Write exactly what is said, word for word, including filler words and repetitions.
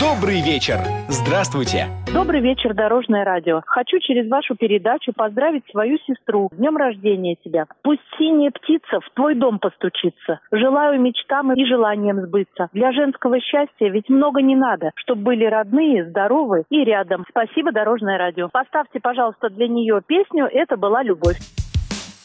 Добрый вечер. Здравствуйте. Добрый вечер, Дорожное радио. Хочу через вашу передачу поздравить свою сестру. С днем рождения тебя. Пусть синяя птица в твой дом постучится. Желаю мечтам и желаниям сбыться. Для женского счастья ведь много не надо, чтобы были родные, здоровы и рядом. Спасибо, Дорожное радио. Поставьте, пожалуйста, для нее песню «Это была любовь».